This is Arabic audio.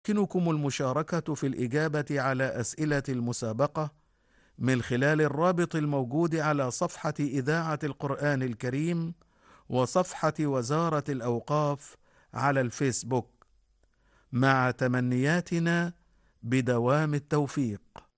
يمكنكم المشاركة في الإجابة على أسئلة المسابقة من خلال الرابط الموجود على صفحة إذاعة القرآن الكريم وصفحة وزارة الأوقاف على الفيسبوك، مع تمنياتنا بدوام التوفيق.